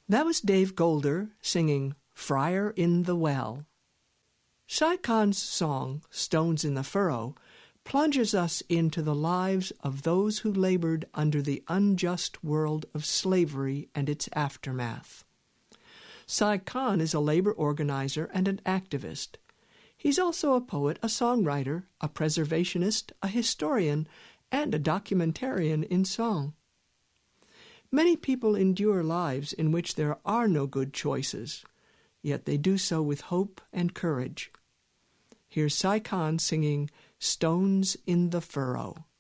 That was Dave Golder singing Friar in the Well. Shai Khan's song, Stones in the Furrow, plunges us into the lives of those who labored under the unjust world of slavery and its aftermath. Shai Khan is a labor organizer and an activist. He's also a poet, a songwriter, a preservationist, a historian, and a documentarian in song. Many people endure lives in which there are no good choices, yet they do so with hope and courage. Here's Shai Khan singing Stones in the Furrow.